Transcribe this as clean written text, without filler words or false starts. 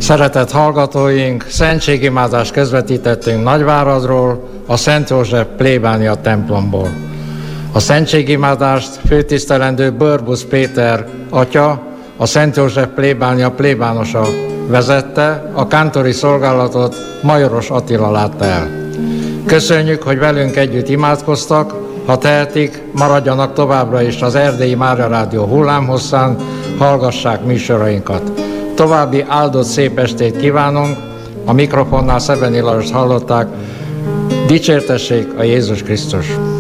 Szeretett hallgatóink, szentségimázást közvetítettünk Nagyváradról, a Szent József plébánia templomból. A szentségimázást főtisztelendő Börbusz Péter atya, a Szent József plébánia plébánosa vezette, a kántori szolgálatot Majoros Attila látta el. Köszönjük, hogy velünk együtt imádkoztak, ha tehetik, maradjanak továbbra is az Erdélyi Mária Rádió hullámhosszán, hallgassák műsorainkat. További áldott szép estét kívánunk, a mikrofonnál Szebeni Lajost hallották, dicsértessék a Jézus Krisztus!